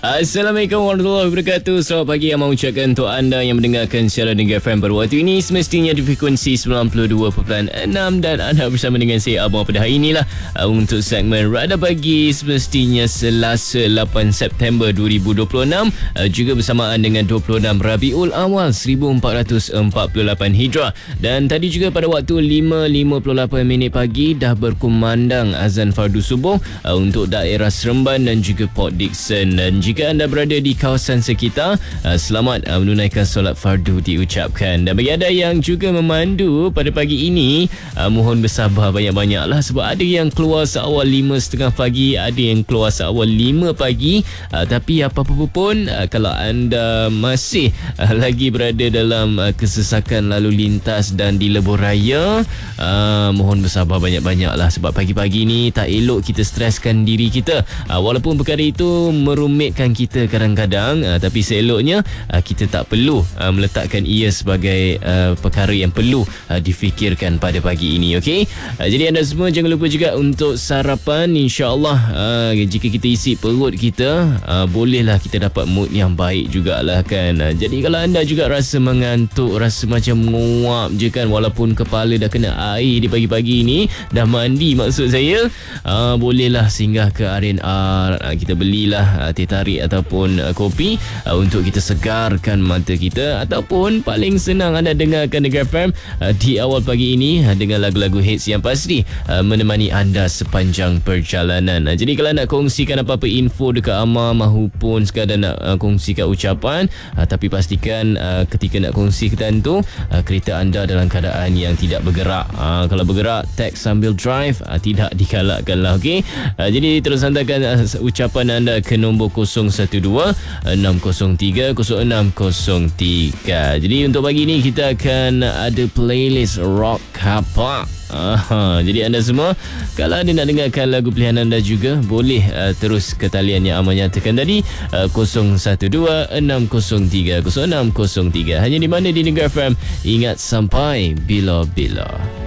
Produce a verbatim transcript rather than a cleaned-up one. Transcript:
Assalamualaikum warahmatullahi wabarakatuh. Selamat pagi yang mengucapkan untuk anda yang mendengarkan siaran Dengar F M pada waktu ini, semestinya di frekuensi sembilan puluh dua perpuluhan enam, dan anda bersama dengan saya Abang pada hari inilah uh, untuk segmen Radar Pagi semestinya Selasa lapan September dua ribu dua puluh enam, uh, juga bersamaan dengan dua puluh enam Rabiul Awal seribu empat ratus empat puluh lapan Hijrah. Dan tadi juga pada waktu lima lima puluh lapan minit pagi dah berkumandang azan fardu subuh uh, untuk daerah Seremban dan juga Port Dickson. Dan jika anda berada di kawasan sekitar, uh, selamat uh, menunaikan solat fardu diucapkan. Dan bagi anda yang juga memandu pada pagi ini, uh, mohon bersabar banyak-banyaklah, sebab ada yang keluar seawal lima setengah pagi, ada yang keluar seawal lima pagi. Uh, tapi apa-apa pun, uh, kalau anda masih uh, lagi berada dalam uh, kesesakan lalu lintas dan di lebuh raya, uh, mohon bersabar banyak-banyaklah, sebab pagi-pagi ni tak elok kita streskan diri kita. Uh, walaupun perkara itu merumitkan kita kadang-kadang, uh, tapi seeloknya uh, kita tak perlu uh, meletakkan ia sebagai uh, perkara yang perlu uh, difikirkan pada pagi ini. Okey, uh, jadi anda semua jangan lupa juga untuk sarapan. InsyaAllah uh, jika kita isi perut kita, uh, bolehlah kita dapat mood yang baik jugalah kan. Uh, jadi kalau anda juga rasa mengantuk, rasa macam menguap je kan, walaupun kepala dah kena air di pagi-pagi ini, dah mandi maksud saya, uh, bolehlah singgah ke R and R, uh, kita belilah uh, teh tarik ataupun uh, kopi uh, untuk kita segarkan mata kita, ataupun paling senang anda dengarkan Dengar F M uh, di awal pagi ini uh, dengan lagu-lagu hits yang pasti uh, menemani anda sepanjang perjalanan. Uh, jadi kalau nak kongsikan apa-apa info dekat Amar mahupun sekadar nak uh, kongsikan ucapan, uh, tapi pastikan uh, ketika nak kongsikan tu uh, kereta anda dalam keadaan yang tidak bergerak. Uh, kalau bergerak, teks sambil drive, uh, tidak digalakkan lah. Okay? Uh, jadi terus hantarkan uh, ucapan anda ke nombor kosong satu dua enam kosong tiga kosong enam kosong tiga. Jadi untuk pagi ni kita akan ada playlist rock apa. Aha, jadi anda semua kalau anda nak dengarkan lagu pilihan anda juga, boleh uh, terus ke talian yang Amal nyatakan tadi, uh, kosong satu dua enam kosong tiga kosong enam kosong tiga. Hanya di mana di Dengar F M. Ingat sampai bila-bila.